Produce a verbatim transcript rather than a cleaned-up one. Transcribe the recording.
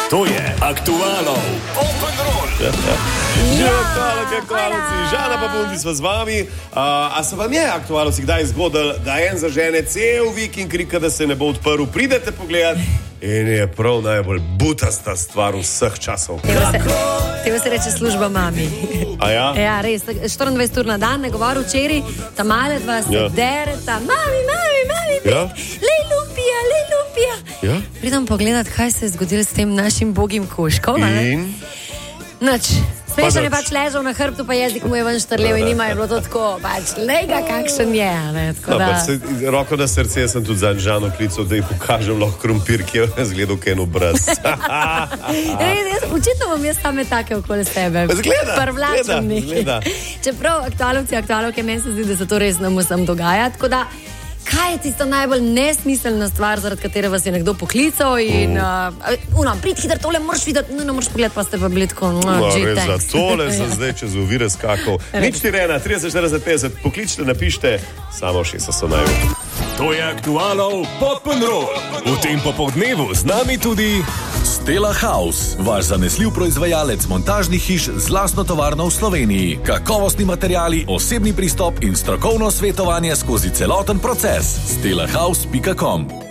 To je Aktualno. Open roll. Že aktualno, aktualci. Žana pa Bundi sva z vami. Uh, a se vam je aktualno si kdaj zgodil, da en zažene cel vikend krika, da se ne bo odprl? Pridete pogledat in je prav najbolj butasta stvar vseh časov. Tega se reče služba mami. A ja? Ja, res. štiriindvajset ur na dan, ne govorim včeraj, ta male dva se ja. dereta. Mami, mami, mami, ja? lej lupija, lej lupija. Ja? Pridem pogledat, kaj se je zgodilo s tem našim bogim koškom. In? Nač. Smešan je pač ležal na hrbtu, pa jezik mu je ven štrlel in nima je bilo to tako, pač lej ga, kakšen je. Ne, tako no, da... se, roko na srce, jaz sem tudi za Žano klical, da ji pokažem lahko krompir, ki je zgledal kaj en obraz. Očitno bom jaz same take okoli sebe. Zgleda, Prvlačen zgleda, zgleda. Čeprav aktualovci, aktualovke, meni se zdi, da se to res ne musem dogajati. Tako da, kaj je tisto najbolj nesmiselna stvar, zaradi katere vas je nekdo poklical in uh, unam, prid hiter, tole moraš videti, no, ne moraš pogledati, pa ste pa bili tako, no, no gee, res, thanks. za tole sem zdaj čez ovire skakal. Nič ti rena, trideset, štirideset, petdeset, pokličite, napište, samo šest so najbolj. To je Aktualno Open roll. V tem popoldnevu z nami tudi Stella House, vaš zanesljiv proizvajalec montažnih hiš z lastno tovarno v Sloveniji. Kakovostni materiali, osebni pristop in strokovno svetovanje skozi celoten proces. stella house pika com